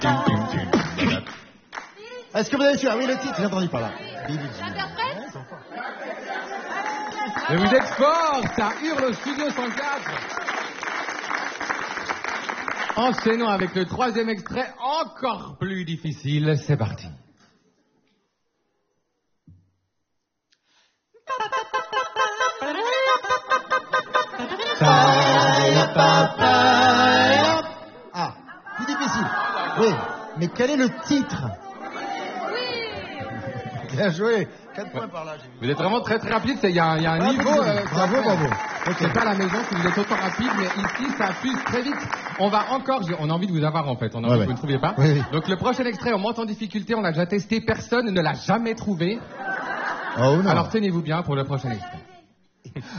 Est-ce que vous avez su? Ah oui, le titre, j'ai entendu par là. Et vous êtes fort, ça hurle au studio 104. Enchaînons avec le troisième extrait, encore plus difficile. C'est parti. Ah, plus difficile. Oui, mais quel est le titre? Bien joué. 4 points par là, j'ai vu. Vous êtes vraiment très très rapide, il y a un niveau... bravo. C'est pas la maison si vous êtes autant rapide, mais ici ça fuse très vite. On va encore... On a envie de vous avoir en fait, on a envie que vous ne trouviez pas. Oui. Donc le prochain extrait, on monte en difficulté, on l'a déjà testé, personne ne l'a jamais trouvé. Oh non. Alors tenez-vous bien pour le prochain extrait.